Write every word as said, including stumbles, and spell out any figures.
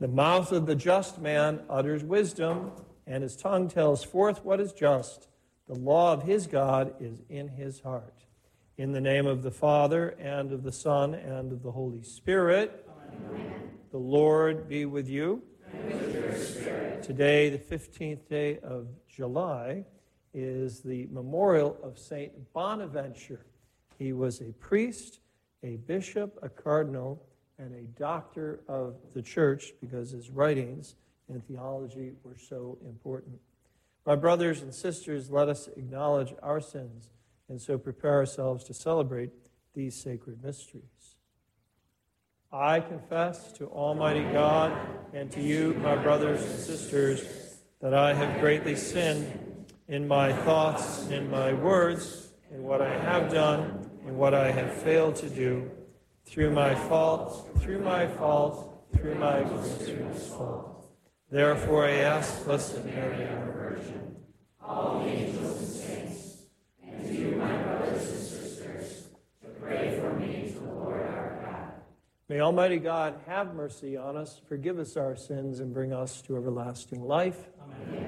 The mouth of the just man utters wisdom, and his tongue tells forth what is just. The law of his God is in his heart. In the name of the Father, and of the Son, and of the Holy Spirit. Amen. The Lord be with you. And with your spirit. Today, the fifteenth day of July, is the memorial of Saint Bonaventure. He was a priest, a bishop, a cardinal, and a doctor of the church because his writings in theology were so important. My brothers and sisters, let us acknowledge our sins and so prepare ourselves to celebrate these sacred mysteries. I confess to Almighty God and to you, my brothers and sisters, that I have greatly sinned in my thoughts, in my words, in what I have done, in what I have failed to do, through my fault, through my fault, through my grievous fault. Therefore I ask, Blessed Mary, our Virgin, all the angels and saints, and to you, my brothers and sisters, to pray for me to the Lord our God. May Almighty God have mercy on us, forgive us our sins, and bring us to everlasting life. Amen.